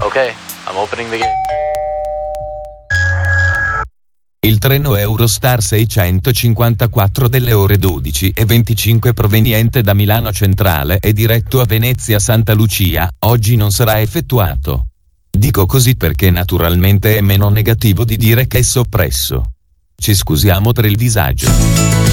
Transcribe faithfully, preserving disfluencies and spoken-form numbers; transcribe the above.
Ok, I'm opening the gate. Il treno Eurostar seicentocinquantaquattro delle ore dodici e venticinque proveniente da Milano Centrale e diretto a Venezia Santa Lucia, oggi non sarà effettuato. Dico così perché naturalmente è meno negativo di dire che è soppresso. Ci scusiamo per il disagio.